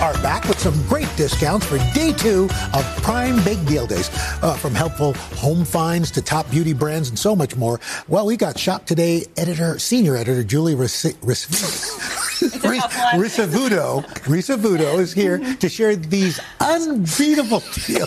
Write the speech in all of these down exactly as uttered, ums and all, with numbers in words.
are back with some great discounts for day two of Prime Big Deal Days. Uh, from helpful home finds to top beauty brands and so much more. Well, we got Shop Today editor, senior editor Julie Ricevudo. Ricevudo is here to share these unbeatable deals.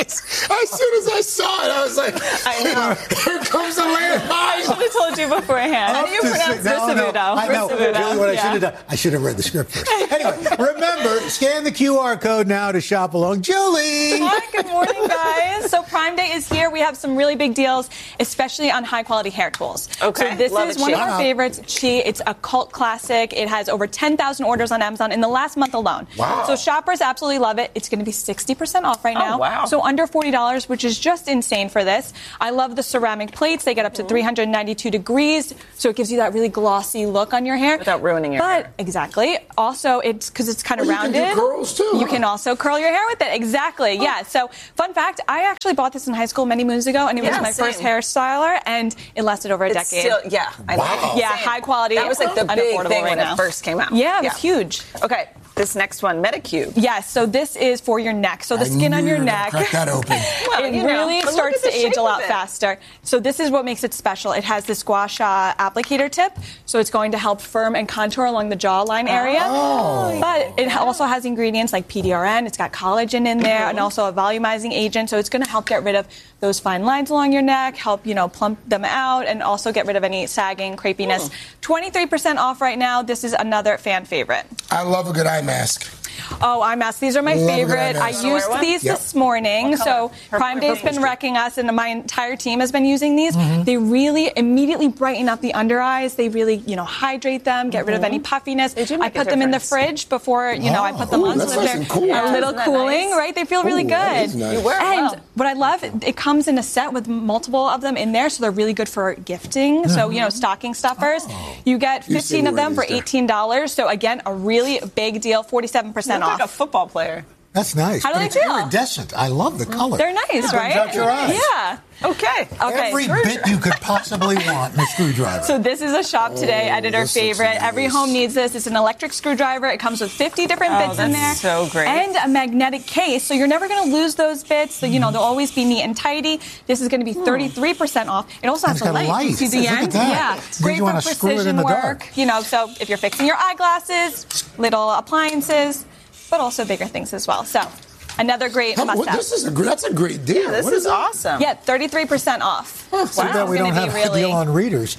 As soon as I saw it, I was like, I know. Here comes the land. I should have told you beforehand. How do you pronounce Ricevudo? No, I know. Really, what yeah. I should have done, I should have read the script first. Anyway, remember, scan the Q R code now to shop along. Julie! Hi, good morning, guys. So Prime Day is here. We have some really big deals, especially on high-quality hair tools. Okay. So this Love is it, one Chi. of our favorites, Chi. It's a cult classic. It has over ten thousand orders on Amazon in the last month alone. Wow. So shoppers absolutely love it. It's going to be sixty percent off right now. Oh, wow. So under forty dollars, which is just insane for this. I love the ceramic plates. They get up to three hundred ninety-two degrees, so it gives you that really glossy look on your hair. Without ruining your but, hair. Exactly. Also, it's because it's kind of well, rounded. You can do curls, too. You can also curl your hair with it. Exactly. Oh. Yeah. So, fun fact, I actually bought this in high school many moons ago, and it Yeah, was my same. first hairstyler, and it lasted over a It's decade. still, yeah, I know. Wow. Yeah, Same. high quality. That was like the big unaffordable thing right when now. it first came out. Yeah, it was huge. Okay, this next one, Metacube. Yes, so this is for your neck. So the I skin on knew your you were gonna neck. crack that open. Well, it you know, really but look starts at the to age shape a lot of it. faster. So this is what makes it special. It has this gua sha applicator tip, so it's going to help firm and contour along the jawline area. Oh. But it also has ingredients like P D R N. It's got collagen in there, and also a volumizing agent. So it's going to help get rid of those fine lines along your neck, help you know plump them out, and also get rid of any sagging, crepiness. twenty-three percent off right now. This is another fan favorite. I love a good eye mask. Oh, eye masks. These are my Love favorite. good I eye masks. used Yep. these this morning. So Prime Day's been wrecking us, and my entire team has been using these. Mm-hmm. They really immediately brighten up the under eyes. They really, you know, hydrate them, get rid of any puffiness. They do I make a put them in the difference. fridge before, you know, I put them Oh, on. that's so nice they're and cool. a Yeah, little isn't that cooling, nice? right? They feel really Ooh, that good. is nice. You wear it And well. what I love, it comes in a set with multiple of them in there, so they're really good for gifting. So, you know, stocking stuffers. You get You fifteen see of them where for these are. eighteen dollars. So, again, a really big deal, forty-seven You percent look off. like a football player. That's nice. How do but they it's feel? iridescent. I love the color. They're nice, It brings right? out your eyes. Yeah. Okay. Okay. Every bit you could possibly want in a screwdriver. So this is a Shop Today Oh, editor this looks favorite. nice. Every home needs this. It's an electric screwdriver. It comes with fifty different Oh, bits in there. that's so great. And a magnetic case, so you're never going to lose those bits. So, you know, they'll always be neat and tidy. This is going to be thirty-three percent off. It also And has it's a got a light. You light. see the Look at end? that. Yeah. Then Great you wanna for screw it in precision the work. dark. You know, so if you're fixing your eyeglasses, little appliances, but also bigger things as well. So another great How- what- must-have. this is a gr- that's a great deal. This What is that? awesome. Yeah, thirty-three percent off. Too bad we It's don't gonna have be a really- deal on readers.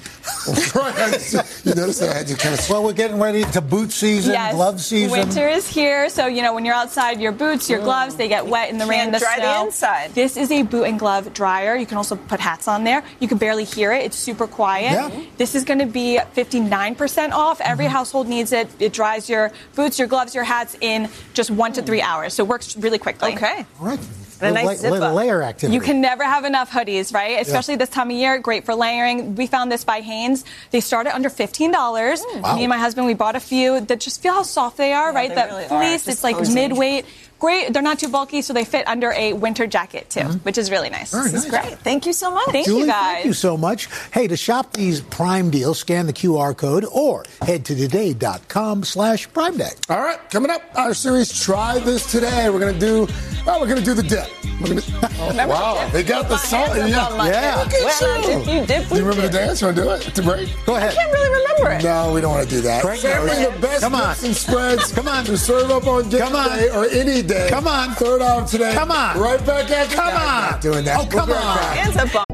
Right. You notice that I had to kind of. Well, we're getting ready to boot season, Yes, glove season. winter is here, so you know when you're outside, your boots, your gloves, they get wet in the rain, Can't the dry the snow. inside. This is a boot and glove dryer. You can also put hats on there. You can barely hear it. It's super quiet. Yeah. This is going to be fifty-nine percent off. Every household needs it. It dries your boots, your gloves, your hats in just one to three hours. So it works really quickly. Okay. All right. And a Little, nice la- zip little up. layer activity. You can never have enough hoodies, right? Especially this time of year. Great for layering. We found this by Hanes. They start at under fifteen dollars. Wow. Me and my husband, we bought a few that just feel how soft they are, right? they That really are. fleece, Just it's like cozy. mid-weight. Great. They're not too bulky, so they fit under a winter jacket, too, which is really nice. Very This is nice. great. Thank you so much. Thank Julie, you, guys. thank you so much. Hey, to shop these Prime deals, scan the Q R code or head to today.com slash Prime Day. All right, coming up, our series Try This Today. We're gonna do. Oh, we're gonna do the dip. We're gonna, oh, wow, they got the salt. Hands Yeah, up on my Yeah. head. Look at Well, you. dip, you dip, Do you we remember the dip. dance? Want to do it to break? Go ahead. I can't really remember it. No, we don't want to do that. Frank, Serving no. the best Come on. dips and spreads. Come on. To serve up on game Come on. day or any day. Come on. Third hour today. Come on. Right back at you. Come No, I'm on. not doing that. Oh, come We'll be right on. back. Hands up on